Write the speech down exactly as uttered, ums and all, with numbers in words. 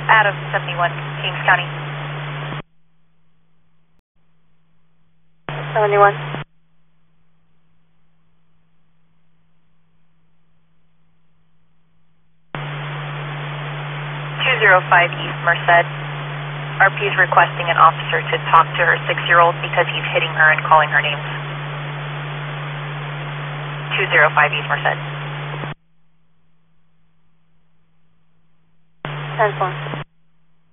Adam seventy-one, Kings County. seventy-one. two zero five East Merced. R P is requesting an officer to talk to her six-year-old because he's hitting her and calling her names. two zero five East Merced. ten four.